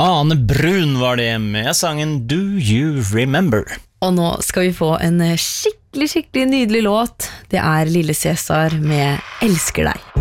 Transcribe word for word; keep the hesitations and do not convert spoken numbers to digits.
Ane Brun var det med sangen Do You Remember? Og nå skal vi få en skikkelig, skikkelig nydelig låt. Det er Lille Cæsar med Elsker deg.